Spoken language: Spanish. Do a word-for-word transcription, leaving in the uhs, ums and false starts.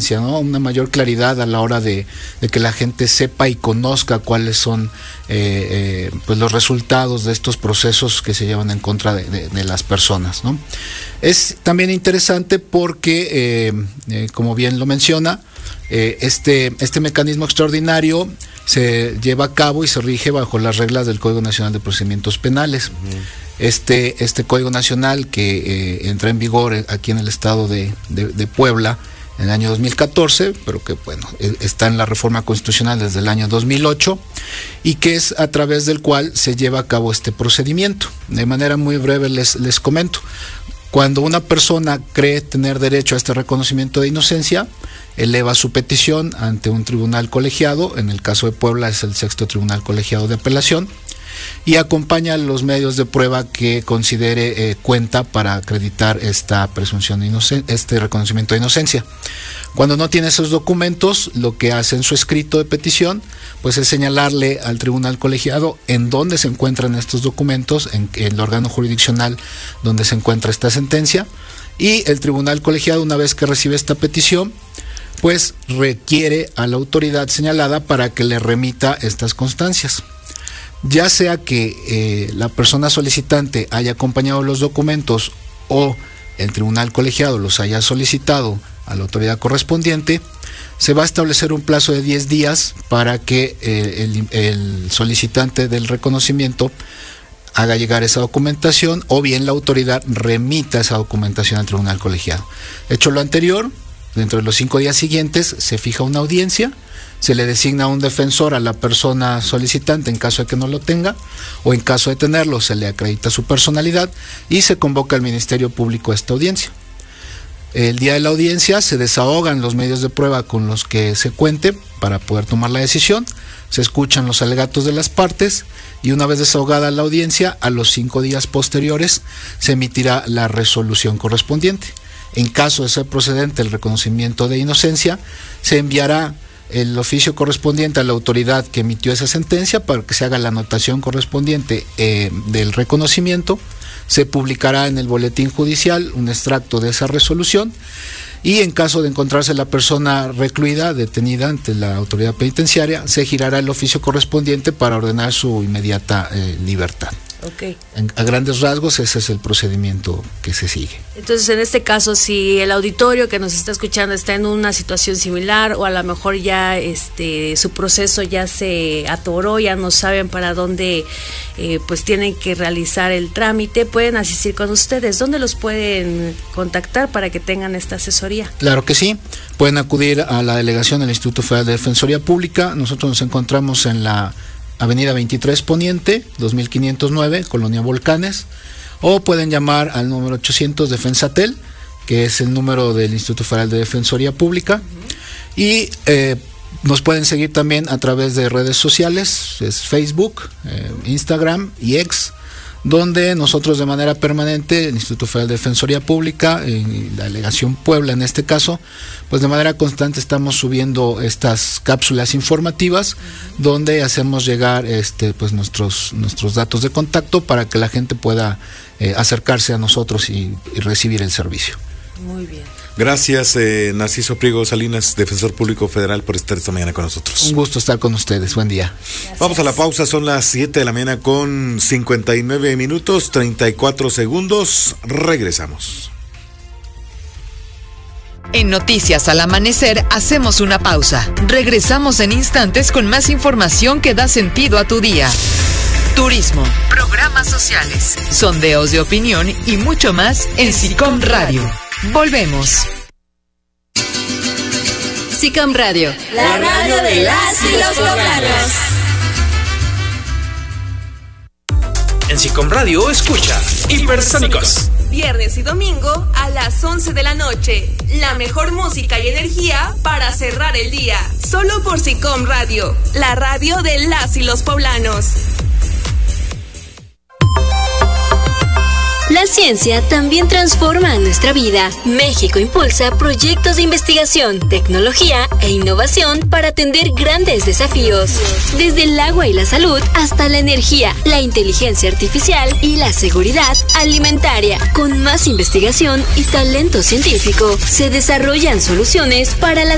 transparencia, ¿no? Una mayor claridad a la hora de, de que la gente sepa y conozca cuáles son eh, eh, pues los resultados de estos procesos que se llevan en contra de, de, de las personas, ¿no? Es también interesante porque, eh, eh, como bien lo menciona, eh, este, este mecanismo extraordinario se lleva a cabo y se rige bajo las reglas del Código Nacional de Procedimientos Penales. Uh-huh. Este, este Código Nacional que eh, entra en vigor aquí en el estado de, de, de Puebla en el año dos mil catorce, pero que bueno, está en la reforma constitucional desde el año dos mil ocho, y que es a través del cual se lleva a cabo este procedimiento. De manera muy breve les, les comento. Cuando una persona cree tener derecho a este reconocimiento de inocencia, eleva su petición ante un tribunal colegiado, en el caso de Puebla es el sexto tribunal colegiado de apelación, y acompaña los medios de prueba que considere eh, cuenta para acreditar esta presunción de inocencia, este reconocimiento de inocencia. Cuando no tiene esos documentos, lo que hace en su escrito de petición, pues es señalarle al tribunal colegiado en dónde se encuentran estos documentos, en, en el órgano jurisdiccional donde se encuentra esta sentencia, y el tribunal colegiado, una vez que recibe esta petición, pues requiere a la autoridad señalada para que le remita estas constancias. Ya sea que eh, la persona solicitante haya acompañado los documentos o el tribunal colegiado los haya solicitado a la autoridad correspondiente, se va a establecer un plazo de diez días para que eh, el, el solicitante del reconocimiento haga llegar esa documentación, o bien la autoridad remita esa documentación al tribunal colegiado. Hecho lo anterior, dentro de los cinco días siguientes se fija una audiencia, se le designa un defensor a la persona solicitante en caso de que no lo tenga, o en caso de tenerlo se le acredita su personalidad y se convoca al Ministerio Público a esta audiencia. El día de la audiencia se desahogan los medios de prueba con los que se cuente para poder tomar la decisión, se escuchan los alegatos de las partes y una vez desahogada la audiencia, a los cinco días posteriores se emitirá la resolución correspondiente. En caso de ser procedente el reconocimiento de inocencia, se enviará el oficio correspondiente a la autoridad que emitió esa sentencia para que se haga la anotación correspondiente eh, del reconocimiento. Se publicará en el boletín judicial un extracto de esa resolución, y en caso de encontrarse la persona recluida, detenida ante la autoridad penitenciaria, se girará el oficio correspondiente para ordenar su inmediata eh, libertad. Okay. En, a grandes rasgos ese es el procedimiento que se sigue. Entonces, en este caso, si el auditorio que nos está escuchando está en una situación similar, o a lo mejor ya este su proceso ya se atoró, ya no saben para dónde eh, pues tienen que realizar el trámite, pueden asistir con ustedes. ¿Dónde los pueden contactar para que tengan esta asesoría? Claro que sí, pueden acudir a la delegación del Instituto Federal de Defensoría Pública. Nosotros nos encontramos en la Avenida veintitrés Poniente, dos mil quinientos nueve, Colonia Volcanes, o pueden llamar al número ochocientos Defensatel, que es el número del Instituto Federal de Defensoría Pública, uh-huh. y eh, nos pueden seguir también a través de redes sociales, es Facebook, eh, Instagram y X, donde nosotros de manera permanente, el Instituto Federal de Defensoría Pública, en la delegación Puebla en este caso, pues de manera constante estamos subiendo estas cápsulas informativas, uh-huh. donde hacemos llegar este pues nuestros nuestros datos de contacto para que la gente pueda eh, acercarse a nosotros y, y recibir el servicio. Muy bien. Gracias, eh, Narciso Priego Salinas, Defensor Público Federal, por estar esta mañana con nosotros. Un gusto estar con ustedes, buen día. Gracias. Vamos a la pausa, son las siete de la mañana con cincuenta y nueve minutos, treinta y cuatro segundos, regresamos. En Noticias al Amanecer hacemos una pausa. Regresamos en instantes con más información que da sentido a tu día. Turismo, programas sociales, sondeos de opinión y mucho más en SICOM Radio. Volvemos. SICOM Radio, la radio de las y los poblanos. En SICOM Radio escucha Hipersónicos. Viernes y domingo a las once de la noche. La mejor música y energía para cerrar el día. Solo por SICOM Radio, la radio de las y los poblanos. La ciencia también transforma nuestra vida. México impulsa proyectos de investigación, tecnología e innovación para atender grandes desafíos. Desde el agua y la salud hasta la energía, la inteligencia artificial y la seguridad alimentaria. Con más investigación y talento científico, se desarrollan soluciones para la